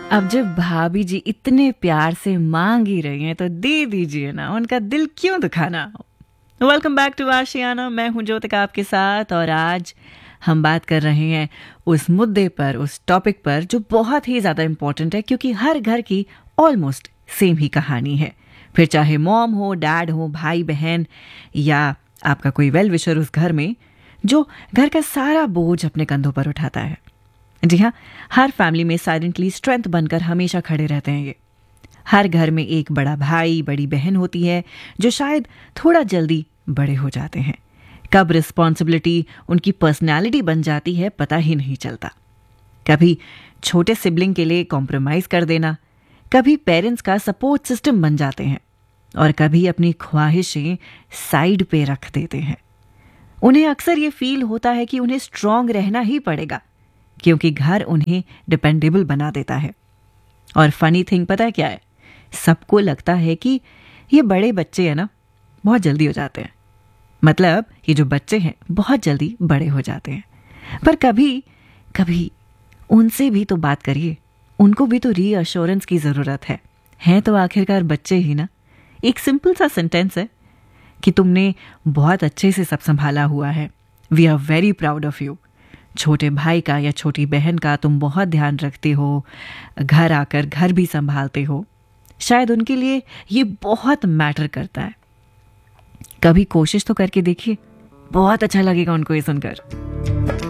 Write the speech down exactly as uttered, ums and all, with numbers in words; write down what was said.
अब जब भाभी जी इतने प्यार से मांग ही रही हैं तो दे दीजिए ना, उनका दिल क्यों दुखाना। वेलकम बैक टू आशियाना, मैं हूं ज्योतिका आपके साथ और आज हम बात कर रहे हैं उस मुद्दे पर, उस टॉपिक पर जो बहुत ही ज़्यादा इम्पोर्टेंट है क्योंकि हर घर की ऑलमोस्ट सेम ही कहानी है। फिर चाहे मॉम हो, डैड हो, भाई बहन या आपका कोई वेल विशर उस घर में जो घर का सारा बोझ अपने कंधों पर उठाता है। जी हाँ, हर फैमिली में साइलेंटली स्ट्रेंथ बनकर हमेशा खड़े रहते हैं ये। हर घर में एक बड़ा भाई, बड़ी बहन होती है जो शायद थोड़ा जल्दी बड़े हो जाते हैं। कब रिस्पॉन्सिबिलिटी उनकी पर्सनैलिटी बन जाती है पता ही नहीं चलता। कभी छोटे सिबलिंग के लिए कॉम्प्रोमाइज कर देना, कभी पेरेंट्स का सपोर्ट सिस्टम बन जाते हैं और कभी अपनी ख्वाहिशें साइड पे रख देते हैं। उन्हें अक्सर ये फील होता है कि उन्हें स्ट्रांग रहना ही पड़ेगा क्योंकि घर उन्हें डिपेंडेबल बना देता है। और फनी थिंग पता है क्या है, सबको लगता है कि ये बड़े बच्चे हैं ना, बहुत जल्दी हो जाते हैं। मतलब ये जो बच्चे हैं बहुत जल्दी बड़े हो जाते हैं। पर कभी कभी उनसे भी तो बात करिए, उनको भी तो रीअश्योरेंस की ज़रूरत है। हैं तो आखिरकार बच्चे ही ना। एक सिंपल सा सेंटेंस है कि तुमने बहुत अच्छे से सब संभाला हुआ है, we are very proud of you. छोटे भाई का या छोटी बहन का तुम बहुत ध्यान रखते हो, घर आकर घर भी संभालते हो। शायद उनके लिए ये बहुत मैटर करता है। कभी कोशिश तो करके देखिए, बहुत अच्छा लगेगा उनको ये सुनकर।